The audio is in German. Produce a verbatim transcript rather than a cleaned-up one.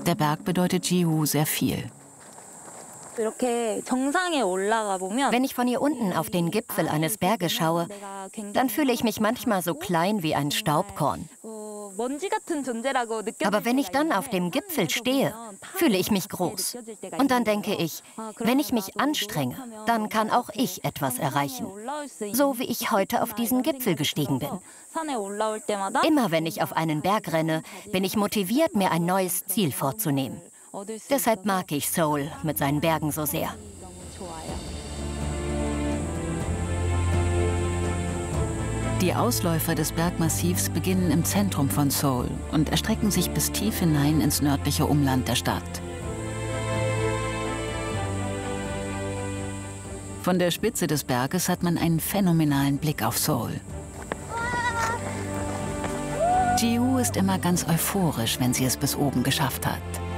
Der Berg bedeutet Ji-Woo sehr viel. Wenn ich von hier unten auf den Gipfel eines Berges schaue, dann fühle ich mich manchmal so klein wie ein Staubkorn. Aber wenn ich dann auf dem Gipfel stehe, fühle ich mich groß. Und dann denke ich, wenn ich mich anstrenge, dann kann auch ich etwas erreichen. So wie ich heute auf diesen Gipfel gestiegen bin. Immer wenn ich auf einen Berg renne, bin ich motiviert, mir ein neues Ziel vorzunehmen. Deshalb mag ich Seoul mit seinen Bergen so sehr. Die Ausläufer des Bergmassivs beginnen im Zentrum von Seoul und erstrecken sich bis tief hinein ins nördliche Umland der Stadt. Von der Spitze des Berges hat man einen phänomenalen Blick auf Seoul. Ji-Woo ist immer ganz euphorisch, wenn sie es bis oben geschafft hat.